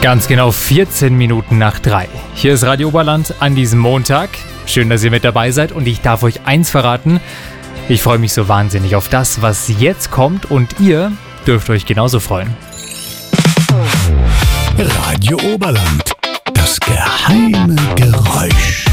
Ganz genau 14 Minuten nach 3. Hier ist Radio Oberland an diesem Montag. Schön, dass ihr mit dabei seid und ich darf euch eins verraten. Ich freue mich so wahnsinnig auf das, was jetzt kommt und ihr dürft euch genauso freuen. Radio Oberland, das geheime Geräusch.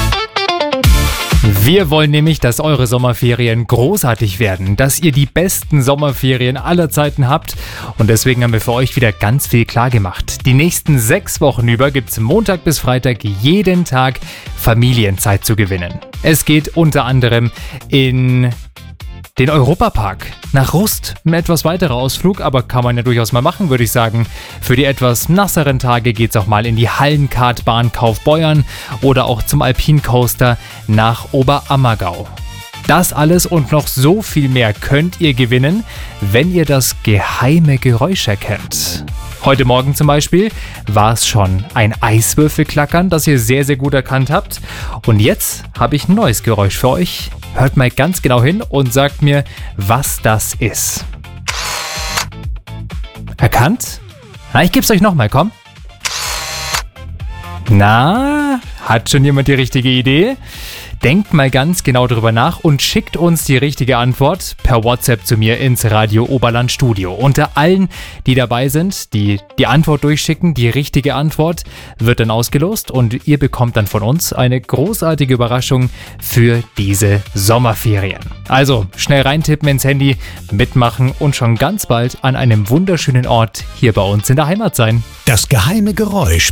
Wir wollen nämlich, dass eure Sommerferien großartig werden, dass ihr die besten Sommerferien aller Zeiten habt und deswegen haben wir für euch wieder ganz viel klar gemacht. Die nächsten 6 Wochen über gibt es Montag bis Freitag jeden Tag Familienzeit zu gewinnen. Es geht unter anderem in den Europapark nach Rust. Ein etwas weiterer Ausflug, aber kann man ja durchaus mal machen, würde ich sagen. Für die etwas nasseren Tage geht's auch mal in die Hallenkartbahn Kaufbeuern oder auch zum Alpincoaster nach Oberammergau. Das alles und noch so viel mehr könnt ihr gewinnen, wenn ihr das geheime Geräusch erkennt. Heute Morgen zum Beispiel war es schon ein Eiswürfelklackern, das ihr sehr, sehr gut erkannt habt. Und jetzt habe ich ein neues Geräusch für euch. Hört mal ganz genau hin und sagt mir, was das ist. Erkannt? Na, ich geb's euch nochmal, komm. Na, hat schon jemand die richtige Idee? Denkt mal ganz genau drüber nach und schickt uns die richtige Antwort per WhatsApp zu mir ins Radio Oberland Studio. Unter allen, die dabei sind, die Antwort durchschicken, die richtige Antwort wird dann ausgelost und ihr bekommt dann von uns eine großartige Überraschung für diese Sommerferien. Also schnell reintippen ins Handy, mitmachen und schon ganz bald an einem wunderschönen Ort hier bei uns in der Heimat sein. Das geheime Geräusch